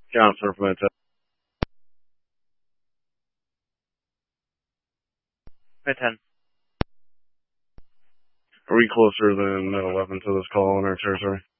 Counselor from that. Mid-10. Are we closer than 11 to this call in our territory?